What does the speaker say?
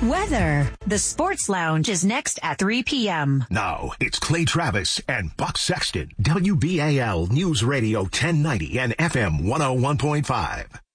Weather. The Sports Lounge is next at 3 p.m. Now, it's Clay Travis and Buck Sexton. WBAL News Radio 1090 and FM 101.5.